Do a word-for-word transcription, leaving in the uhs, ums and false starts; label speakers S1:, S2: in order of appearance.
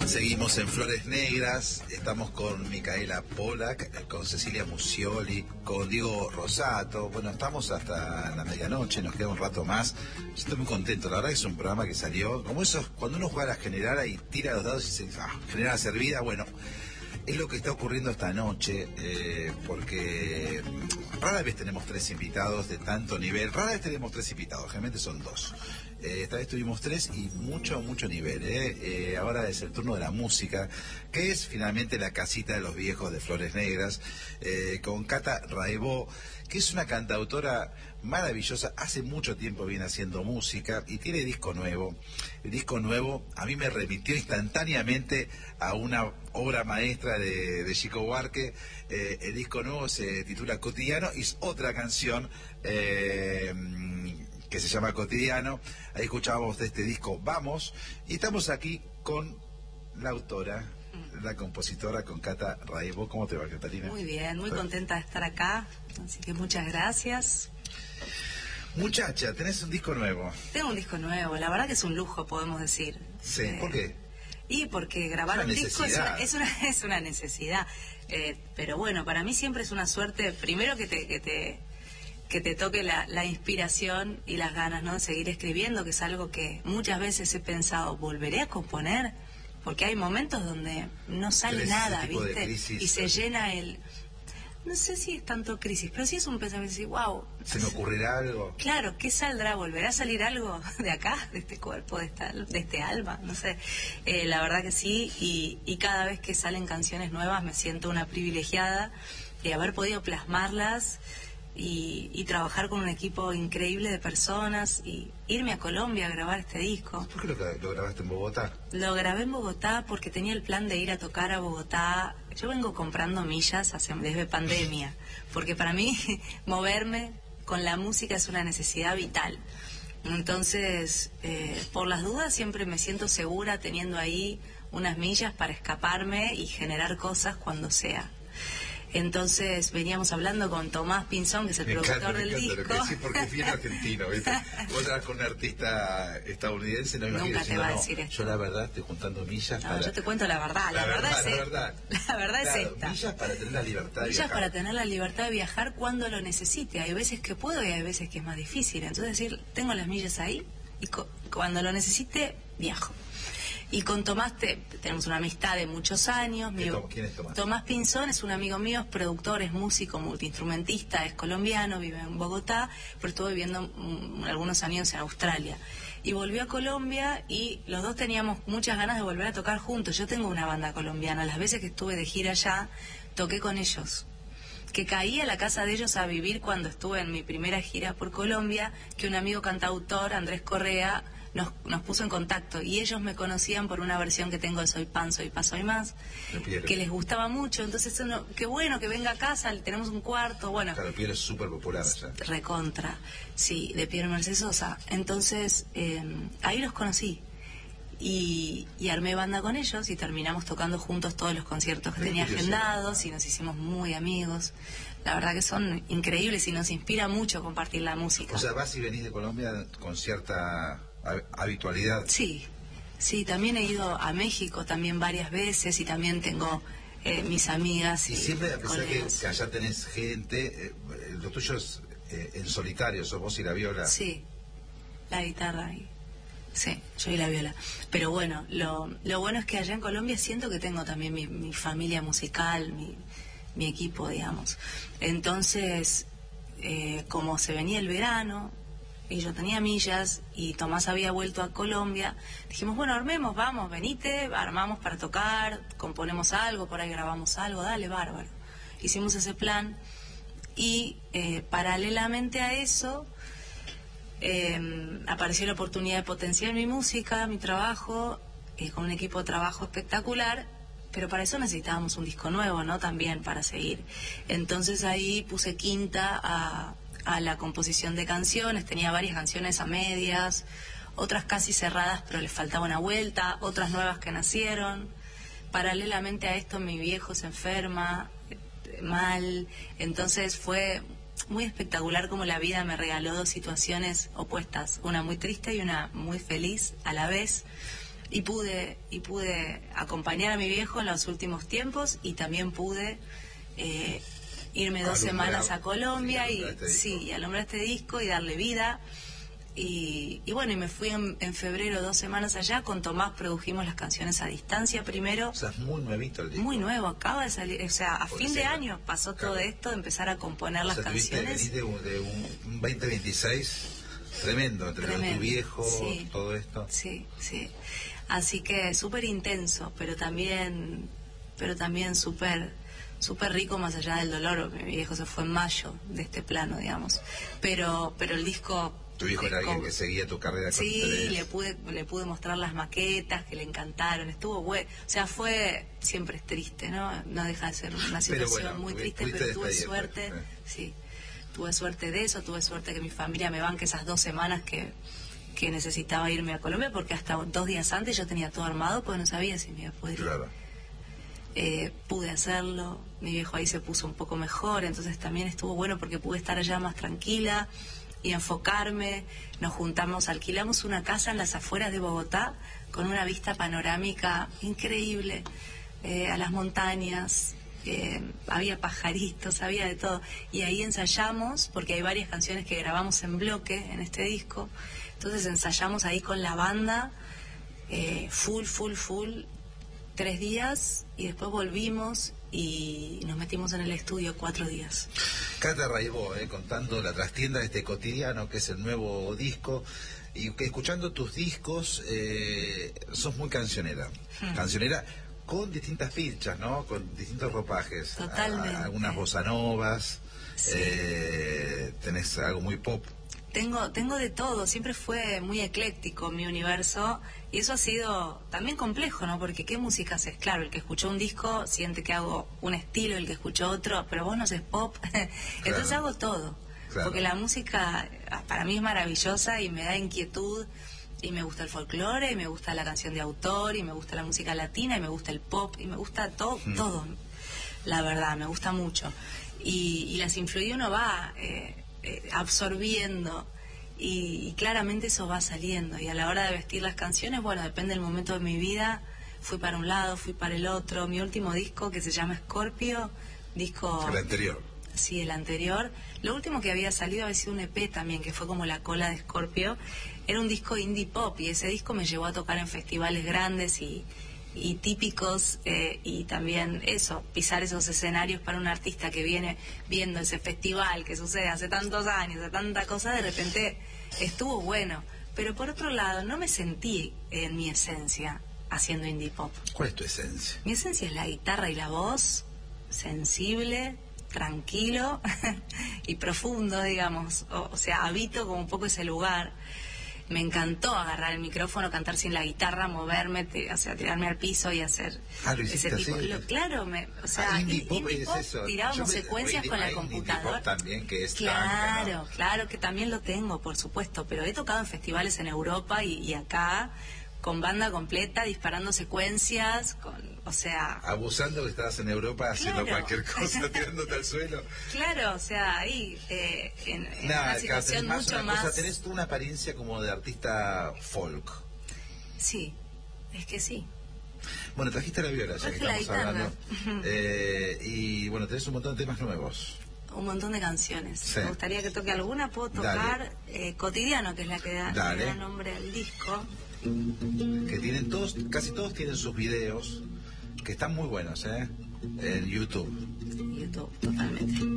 S1: Seguimos en Flores Negras, estamos con Micaela Polak, con Cecilia Musioli, con Diego Rosato. Bueno, estamos hasta la medianoche, nos queda un rato más. Yo estoy muy contento, la verdad que es un programa que salió, como eso, cuando uno juega a la generala y tira los dados y se dice, ah, generala servida, bueno, es lo que está ocurriendo esta noche, eh, porque rara vez tenemos tres invitados de tanto nivel, rara vez tenemos tres invitados, generalmente son dos. Eh, esta vez tuvimos tres y mucho, mucho nivel. ¿eh? Eh, ahora es el turno de la música, que es finalmente la casita de los viejos de Flores Negras, eh, con Cata Raibó, que es una cantautora maravillosa, hace mucho tiempo viene haciendo música y tiene disco nuevo. El disco nuevo a mí me remitió instantáneamente a una obra maestra de, de Chico Buarque. Eh, el disco nuevo se titula Cotidiano y es otra canción eh, que se llama Cotidiano. Ahí escuchábamos de este disco Vamos, y estamos aquí con la autora, la compositora, con Cata Raibó. ¿Cómo te va, Catalina?
S2: Muy bien, muy contenta de estar acá, así que muchas gracias.
S1: Muchacha, tenés un disco nuevo.
S2: Tengo un disco nuevo, la verdad que es un lujo, podemos decir.
S1: Sí,
S2: eh,
S1: ¿por qué?
S2: Y porque grabar un disco es una, es una, es una necesidad, eh, pero bueno, para mí siempre es una suerte, primero que te... Que te que te toque la, la inspiración y las ganas, ¿no?, de seguir escribiendo, que es algo que muchas veces he pensado, ¿volveré a componer? Porque hay momentos donde no sale nada, ¿viste? Crisis, y se llena el... No sé si es tanto crisis, pero sí es un pensamiento así, wow.
S1: ¿Se me ocurrirá algo?
S2: Claro, ¿qué saldrá? ¿Volverá a salir algo de acá, de este cuerpo, de, esta, de este alma? No sé. Eh, la verdad que sí, y, y cada vez que salen canciones nuevas me siento una privilegiada de haber podido plasmarlas. Y, y trabajar con un equipo increíble de personas y irme a Colombia a grabar este disco.
S1: ¿Por qué lo, lo grabaste en Bogotá?
S2: Lo grabé en Bogotá porque tenía el plan de ir a tocar a Bogotá. Yo vengo comprando millas hace, desde pandemia, porque para mí moverme con la música es una necesidad vital. Entonces, eh, por las dudas siempre me siento segura teniendo ahí unas millas para escaparme y generar cosas cuando sea. Entonces veníamos hablando con Tomás Pinzón, que es el
S1: me
S2: productor
S1: encanta,
S2: del
S1: me encanta
S2: disco.
S1: Lo que sí, porque es bien argentino, ¿viste? Vos hablas con un artista estadounidense, no me
S2: Nunca
S1: imagino
S2: te va a
S1: no,
S2: decir esto.
S1: Yo la verdad estoy juntando millas
S2: No,
S1: para...
S2: yo te cuento la verdad, la,
S1: la
S2: verdad,
S1: verdad,
S2: es
S1: la
S2: esta.
S1: verdad.
S2: La verdad
S1: claro,
S2: es esta.
S1: Millas para tener la libertad de
S2: Millas
S1: viajar.
S2: para tener la libertad de viajar cuando lo necesite. Hay veces que puedo y hay veces que es más difícil. Entonces decir, tengo las millas ahí y co- cuando lo necesite, viajo. Y con Tomás te, tenemos una amistad de muchos años. Mi,
S1: ¿Quién es Tomás?
S2: Tomás Pinzón es un amigo mío, es productor, es músico, multiinstrumentista, es colombiano, vive en Bogotá, pero estuvo viviendo mm, algunos años en Australia. Y volvió a Colombia y los dos teníamos muchas ganas de volver a tocar juntos. Yo tengo una banda colombiana, las veces que estuve de gira allá, toqué con ellos. Que caí a la casa de ellos a vivir cuando estuve en mi primera gira por Colombia, que un amigo cantautor, Andrés Correa, Nos, nos puso en contacto y ellos me conocían por una versión que tengo de Soy Pan, Soy Pa, Soy Más, que les gustaba mucho. Entonces, uno, qué bueno que venga a casa, tenemos un cuarto, bueno.
S1: Claro, Piero es súper popular allá.
S2: Recontra, sí, de Piero Mercedes Sosa. Entonces, eh, ahí los conocí y, y armé banda con ellos y terminamos tocando juntos todos los conciertos que tenía agendados y nos hicimos muy amigos. La verdad que son increíbles y nos inspira mucho compartir la música.
S1: O sea, vas y venís de Colombia con cierta habitualidad.
S2: Sí, sí, también he ido a México también varias veces y también tengo eh, mis amigas y,
S1: y siempre, a pesar que,
S2: colegas.
S1: que allá tenés gente, eh, lo tuyo es eh, en solitario, sos vos y la viola.
S2: Sí, la guitarra y... Sí, yo y la viola. Pero bueno, lo, lo bueno es que allá en Colombia siento que tengo también mi, mi familia musical, mi, mi equipo, digamos. Entonces, eh, como se venía el verano y yo tenía millas y Tomás había vuelto a Colombia, dijimos, bueno, armemos, vamos, venite, armamos para tocar, componemos algo, por ahí grabamos algo, dale, bárbaro. Hicimos ese plan y eh, paralelamente a eso eh, apareció la oportunidad de potenciar mi música, mi trabajo, eh, con un equipo de trabajo espectacular, pero para eso necesitábamos un disco nuevo, ¿no? También para seguir. Entonces ahí puse quinta a... a la composición de canciones, tenía varias canciones a medias, otras casi cerradas pero les faltaba una vuelta, otras nuevas que nacieron. Paralelamente a esto mi viejo se enferma mal, entonces fue muy espectacular como la vida me regaló dos situaciones opuestas, una muy triste y una muy feliz a la vez. y pude y pude acompañar a mi viejo en los últimos tiempos y también pude eh, irme dos semanas a Colombia y
S1: este
S2: sí, y alumbrar este disco y darle vida. Y, y bueno, y me fui en, en febrero dos semanas allá. Con Tomás produjimos las canciones a distancia primero.
S1: O sea, es muy nuevito el disco.
S2: Muy nuevo, acaba de salir, o sea, a
S1: Porque
S2: fin de
S1: sea,
S2: año pasó
S1: claro.
S2: todo esto de empezar a componer
S1: O
S2: las
S1: sea, tuviste,
S2: canciones.
S1: venís de, un- de un veinte veintiséis tremendo, entre lo de
S2: Tremendo,
S1: tu viejo,
S2: sí.
S1: todo esto.
S2: Sí, sí. Así que súper intenso, pero también, pero también súper, súper rico más allá del dolor. Mi viejo se fue en mayo de este plano, digamos. Pero, pero el disco.
S1: Tu hijo era
S2: eh,
S1: alguien
S2: con-
S1: que seguía tu carrera con
S2: Sí,
S1: interés.
S2: le pude, le pude mostrar las maquetas que le encantaron, estuvo bueno. O sea, fue, siempre es triste, ¿no? No deja de ser una situación
S1: bueno,
S2: muy
S1: pu-
S2: triste,
S1: pudiste
S2: pero tuve
S1: despedirte,
S2: suerte,
S1: eh.
S2: sí. Tuve suerte de eso, tuve suerte que mi familia me banque esas dos semanas que, que necesitaba irme a Colombia, porque hasta dos días antes yo tenía todo armado, porque no sabía si me iba a poder ir.
S1: Claro.
S2: Eh, pude hacerlo, mi viejo ahí se puso un poco mejor, entonces también estuvo bueno porque pude estar allá más tranquila y enfocarme. Nos juntamos, alquilamos una casa en las afueras de Bogotá con una vista panorámica increíble, eh, a las montañas, eh, había pajaritos, había de todo, y ahí ensayamos, porque hay varias canciones que grabamos en bloque en este disco, entonces ensayamos ahí con la banda, eh, full, full, full, tres días, y después volvimos y nos metimos en el estudio cuatro días.
S1: Cata Raibó, eh, contando la trastienda de este cotidiano, que es el nuevo disco, y que escuchando tus discos, eh, sos muy cancionera.
S2: Hmm.
S1: Cancionera con distintas fichas, ¿no? Con distintos ropajes.
S2: Totalmente.
S1: A- algunas bossa novas,
S2: Sí.
S1: eh, tenés algo muy pop.
S2: Tengo, tengo de todo, siempre fue muy ecléctico mi universo y eso ha sido también complejo, ¿no? Porque ¿qué música haces? Claro, el que escuchó un disco siente que hago un estilo, el que escuchó otro, pero vos no haces pop, entonces hago todo,
S1: Claro.
S2: porque la música ah, para mí es maravillosa y me da inquietud y me gusta el folclore y me gusta la canción de autor y me gusta la música latina y me gusta el pop y me gusta todo,
S1: Mm.
S2: todo, la verdad, me gusta mucho y, y las influye uno va... Eh, Eh, absorbiendo y, y claramente eso va saliendo y a la hora de vestir las canciones, bueno, depende del momento de mi vida, fui para un lado, fui para el otro. Mi último disco, que se llama Scorpio, disco...
S1: El anterior.
S2: Sí, el anterior. Lo último que había salido había sido un E P también, que fue como la cola de Scorpio. Era un disco indie pop y ese disco me llevó a tocar en festivales grandes y, y típicos, eh, y también eso, pisar esos escenarios para un artista que viene viendo ese festival que sucede hace tantos años, de tanta cosa, de repente estuvo bueno. Pero por otro lado, no me sentí en mi esencia haciendo indie pop.
S1: ¿Cuál es tu esencia?
S2: Mi esencia es la guitarra y la voz, sensible, tranquilo y profundo, digamos. O, o sea, habito como un poco ese lugar. Me encantó agarrar el micrófono, cantar sin la guitarra, moverme, te- o sea, tirarme al piso y hacer
S1: Ah, lo hiciste
S2: ese tipo.
S1: así.
S2: Lo- claro, me, o sea,
S1: Ah, indie
S2: in-
S1: pop
S2: indie
S1: es
S2: pop,
S1: eso.
S2: tirábamos
S1: Yo me-
S2: secuencias
S1: indie-
S2: con la
S1: hay indie
S2: computadora.
S1: pop también, que es
S2: Claro,
S1: tranca, ¿no?
S2: claro, que también lo tengo, por supuesto, pero he tocado en festivales en Europa y, y acá con banda completa, disparando secuencias, con, o sea,
S1: Abusando que estabas en Europa haciendo
S2: Claro.
S1: cualquier cosa, tirándote al suelo.
S2: claro, o sea, ahí eh, en, en
S1: Nada,
S2: una
S1: claro,
S2: situación
S1: tenés más
S2: mucho
S1: una
S2: más...
S1: cosa, tenés tú una apariencia como de artista folk.
S2: Sí, es que sí.
S1: Bueno, trajiste la viola, ya que
S2: Traje la
S1: estamos
S2: guitarra.
S1: hablando. Eh, y bueno, tenés un montón de temas nuevos.
S2: Un montón de canciones.
S1: Sí.
S2: Me gustaría que toque alguna. Puedo
S1: Dale.
S2: tocar eh, Cotidiano, que es la que da,
S1: Dale.
S2: le da nombre al disco.
S1: Que tienen todos, casi todos tienen sus videos, que están muy buenos, ¿eh? En YouTube.
S2: YouTube, totalmente.